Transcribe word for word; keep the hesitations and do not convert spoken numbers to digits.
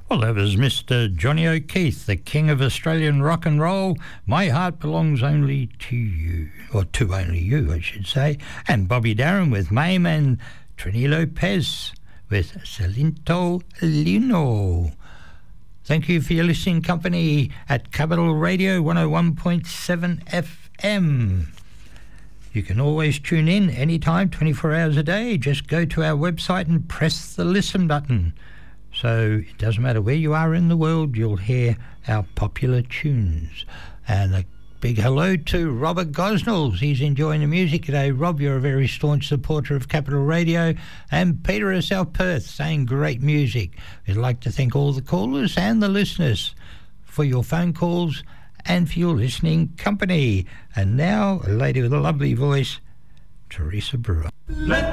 Well, that was Mister Johnny O'Keefe, the king of Australian rock and roll. My heart belongs only to you, or to only you, I should say. And Bobby Darin with Mame, and Trini Lopez with Salento Lino. Thank you for your listening company at Capital Radio one oh one point seven F M. You can always tune in anytime, twenty-four hours a day. Just go to our website and press the listen button. So it doesn't matter where you are in the world, you'll hear our popular tunes. And a big hello to Robert Gosnells. He's enjoying the music today. Rob, you're a very staunch supporter of Capital Radio. And Peter in South Perth saying great music. We'd like to thank all the callers and the listeners for your phone calls and for your listening company. And now, a lady with a lovely voice, Teresa Brewer. Let